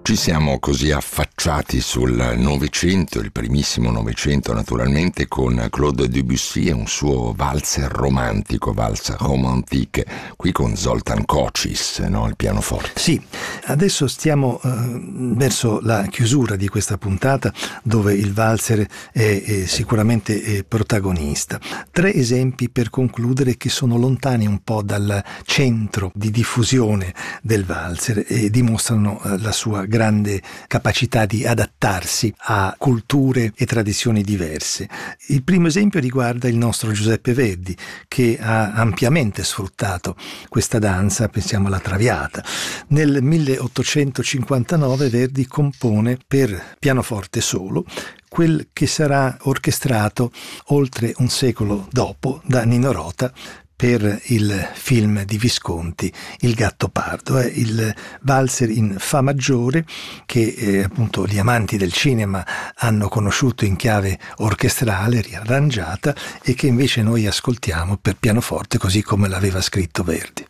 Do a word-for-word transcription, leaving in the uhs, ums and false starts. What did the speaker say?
Ci siamo così affacciati sul Novecento, il primissimo Novecento naturalmente, con Claude Debussy e un suo valzer romantico, valzer romantique, qui con Zoltán Kocsis, no? Il pianoforte. Sì, adesso stiamo eh, verso la chiusura di questa puntata, dove il valzer è, è sicuramente è protagonista. Tre esempi per concludere che sono lontani un po' dal centro di diffusione del valzer e dimostrano eh, la sua grande capacità di adattarsi a culture e tradizioni diverse. Il primo esempio riguarda il nostro Giuseppe Verdi, che ha ampiamente sfruttato questa danza, pensiamo alla Traviata. Nel milleottocentocinquantanove Verdi compone per pianoforte solo quel che sarà orchestrato oltre un secolo dopo da Nino Rota per il film di Visconti Il Gattopardo. È il valzer in fa maggiore che eh, appunto gli amanti del cinema hanno conosciuto in chiave orchestrale, riarrangiata, e che invece noi ascoltiamo per pianoforte così come l'aveva scritto Verdi.